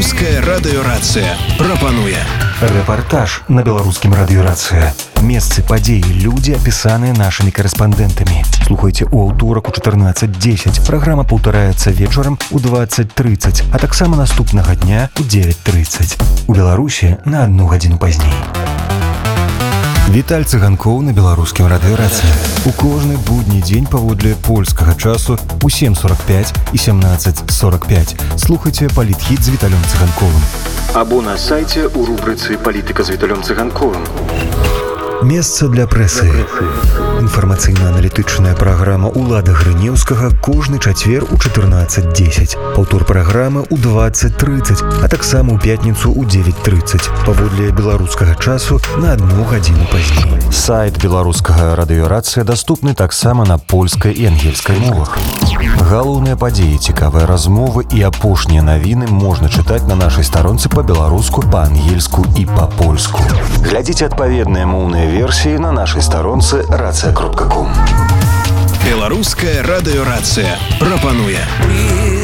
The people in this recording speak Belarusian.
Беларуская радыёрацыя прапануе рэпартаж на беларускім радыёрацыя. Месцы, падзеі, людзі, апісаныя нашымі корэспандэнтамі. Слухайце ў аўторак у 14:10. Праграма паўтараецца вечарам у 20:30, а таксама наступнага дня у 9:30. У Беларусі на 1 гадзіну пазней. Віталь Цыганкоў на беларускім радыёрацыі. У кожны будні дзень паводле польскага часу у 7:45 і 17:45. Слухайце палітхіт з Віталем Цыганковым. Або на сайце ў рубрыцы «Палітыка з Віталем Цыганковым». Месца для прэсы. Інфармацыйна-аналітычная праграма Улада Грынеўскага кожны чацвер у 14:10. Паўтор праграмы ў 20:30, а таксама ў пятніцу ў 9:30. Паводле беларускага часу на 1 гадзіну пазней. Сайт беларускага радыёрацыя даступны таксама на польскай і ангельскай мовах. Галоўныя падзеі, цікавыя размовы і апошнія навіны можна чытаць на нашай старонцы па-беларуску, па-ангельску і па-польску. Глядзіце адпаведныя моўныя версіі на нашай старонцы racja.com. Беларуская радыёрацыя прапануе